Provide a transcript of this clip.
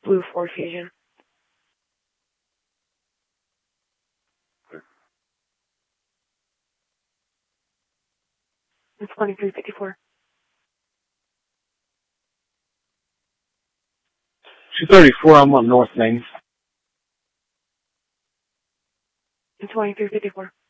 Blue Ford Fusion. It's 2354. 234, I'm on North Main. It's 2354.